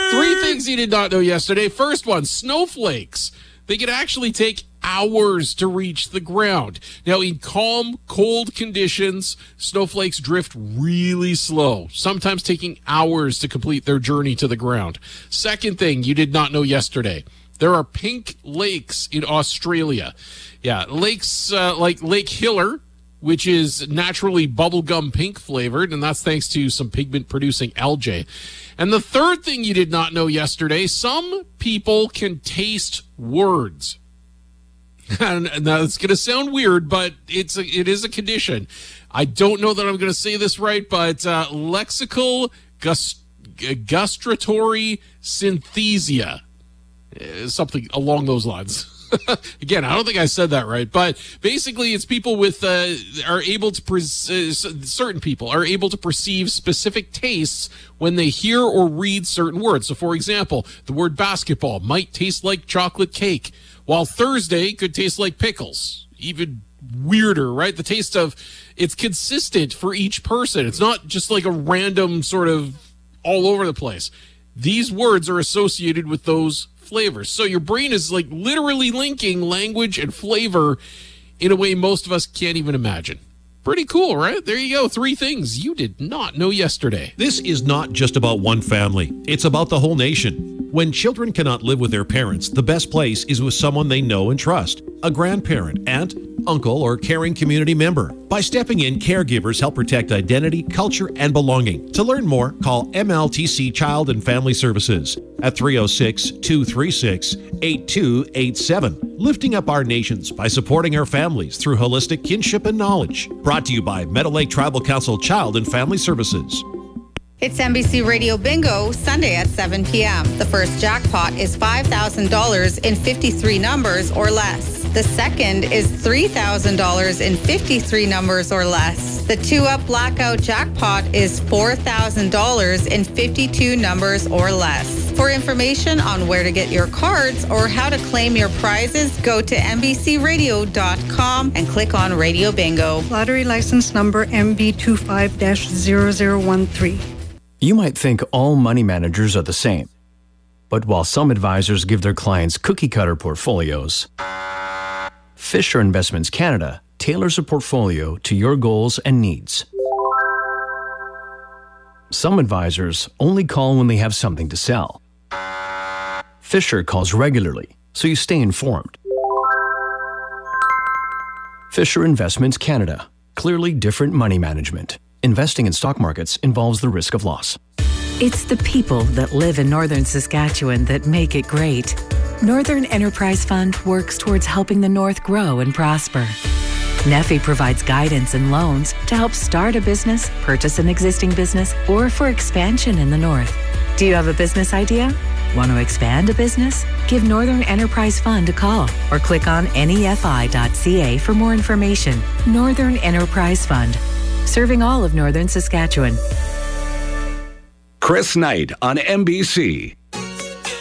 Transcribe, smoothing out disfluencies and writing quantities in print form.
Three things you did not know yesterday. First one, snowflakes. They can actually take hours to reach the ground. Now, in calm, cold conditions, snowflakes drift really slow, sometimes taking hours to complete their journey to the ground. Second thing you did not know yesterday. There are pink lakes in Australia. Yeah, lakes like Lake Hiller, which is naturally bubblegum pink flavored, and that's thanks to some pigment-producing algae. And the third thing you did not know yesterday, some people can taste words. And now it's going to sound weird, but it is a condition. I don't know that I'm going to say this right, but lexical gustatory synthesia, something along those lines. Again, I don't think I said that right, but basically it's people with are able to certain people are able to perceive specific tastes when they hear or read certain words. So, for example, the word basketball might taste like chocolate cake, while Thursday could taste like pickles. Even weirder, right? The taste of it's consistent for each person. It's not just like a random sort of all over the place. These words are associated with those flavors. So your brain is like literally linking language and flavor in a way most of us can't even imagine. Pretty cool, right? There you go. 3 things you did not know yesterday. This is not just about one family. It's about the whole nation. When children cannot live with their parents, the best place is with someone they know and trust. A grandparent, aunt, uncle, or caring community member. By stepping in, caregivers help protect identity, culture, and belonging. To learn more, call MLTC Child and Family Services at 306-236-8287. Lifting up our nations by supporting our families through holistic kinship and knowledge. Brought to you by Meadow Lake Tribal Council Child and Family Services. It's NBC Radio Bingo, Sunday at 7 p.m. The first jackpot is $5,000 in 53 numbers or less. The second is $3,000 in 53 numbers or less. The 2-up blackout jackpot is $4,000 in 52 numbers or less. For information on where to get your cards or how to claim your prizes, go to NBCRadio.com and click on Radio Bingo. Lottery license number MB25-0013. You might think all money managers are the same. But while some advisors give their clients cookie-cutter portfolios, Fisher Investments Canada tailors a portfolio to your goals and needs. Some advisors only call when they have something to sell. Fisher calls regularly, so you stay informed. Fisher Investments Canada. Clearly different money management. Investing in stock markets involves the risk of loss. It's the people that live in Northern Saskatchewan that make it great. Northern Enterprise Fund works towards helping the North grow and prosper. NEFI provides guidance and loans to help start a business, purchase an existing business, or for expansion in the North. Do you have a business idea? Want to expand a business? Give Northern Enterprise Fund a call or click on nefi.ca for more information. Northern Enterprise Fund, serving all of Northern Saskatchewan. Chris Knight on NBC.